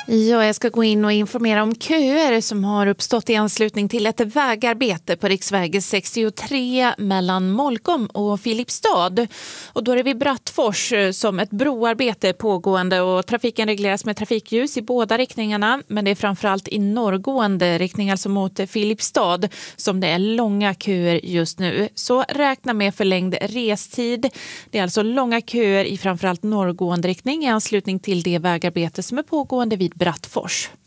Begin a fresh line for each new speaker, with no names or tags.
Ja, jag ska gå in och informera om köer som har uppstått i anslutning till ett vägarbete på riksväg 63 mellan Molkom och Filipstad. Och då är det vid Brattfors som ett broarbete är pågående och trafiken regleras med trafikljus i båda riktningarna. Men det är framförallt i norrgående riktning, alltså mot Filipstad, som det är långa köer just nu. Så räkna med förlängd restid. Det är alltså långa köer i framförallt norrgående riktning i anslutning till det vägarbete som är pågående vid Brattfors.